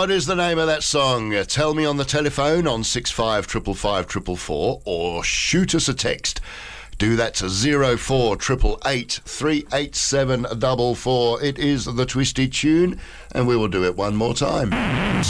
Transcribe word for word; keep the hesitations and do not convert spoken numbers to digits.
What is the name of that song? Uh, tell me on the telephone on six five five five five four four or shoot us a text. Do that to zero four eight eight eight three eight seven four four. It is the Twisty Tune, and we will do it one more time.